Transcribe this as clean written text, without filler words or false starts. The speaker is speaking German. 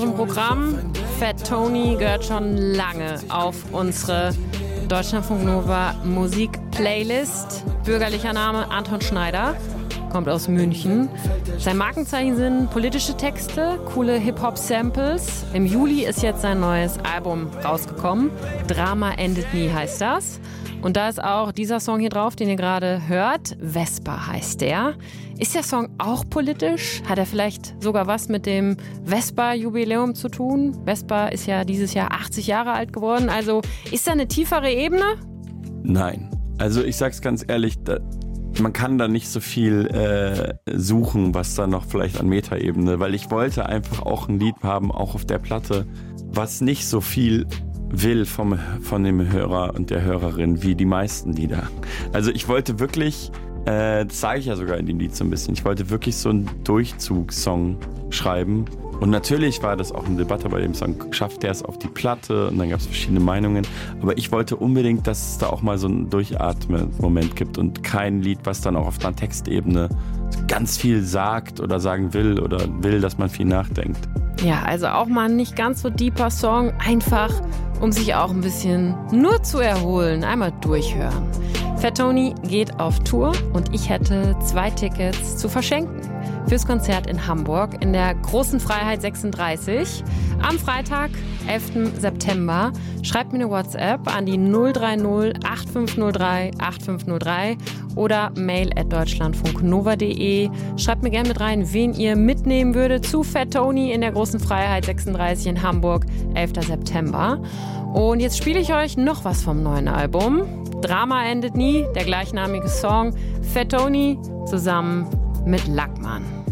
unserem Programm. Fat Tony gehört schon lange auf unsere Deutschlandfunk Nova Musik-Playlist. Bürgerlicher Name Anton Schneider, kommt aus München. Sein Markenzeichen sind politische Texte, coole Hip-Hop-Samples. Im Juli ist jetzt sein neues Album rausgekommen. Drama endet nie heißt das. Und da ist auch dieser Song hier drauf, den ihr gerade hört. Vespa heißt der. Ist der Song auch politisch? Hat er vielleicht sogar was mit dem Vespa-Jubiläum zu tun? Vespa ist ja dieses Jahr 80 Jahre alt geworden. Also ist da eine tiefere Ebene? Nein. Also ich sag's ganz ehrlich, man kann da nicht so viel suchen, was da noch vielleicht an Metaebene, weil ich wollte einfach auch ein Lied haben, auch auf der Platte, was nicht so viel will von dem Hörer und der Hörerin wie die meisten Lieder. Also ich wollte wirklich, das sage ich ja sogar in dem Lied so ein bisschen, ich wollte wirklich so einen Durchzugssong schreiben. Und natürlich war das auch eine Debatte bei dem Song, schafft der es auf die Platte? Und dann gab es verschiedene Meinungen. Aber ich wollte unbedingt, dass es da auch mal so einen Durchatmen-Moment gibt und kein Lied, was dann auch auf einer Textebene ganz viel sagt oder sagen will oder will, dass man viel nachdenkt. Ja, also auch mal nicht ganz so deeper Song, einfach um sich auch ein bisschen nur zu erholen, einmal durchhören. Fat Tony geht auf Tour und ich hätte 2 Tickets zu verschenken. Fürs Konzert in Hamburg in der Großen Freiheit 36 am Freitag, 11. September. Schreibt mir eine WhatsApp an die 030 8503 8503 oder mail@deutschlandfunknova.de. Schreibt mir gerne mit rein, wen ihr mitnehmen würdet zu Fat Tony in der Großen Freiheit 36 in Hamburg, 11. September. Und jetzt spiele ich euch noch was vom neuen Album. Drama endet nie, der gleichnamige Song. Fat Tony zusammen mit Lackmann.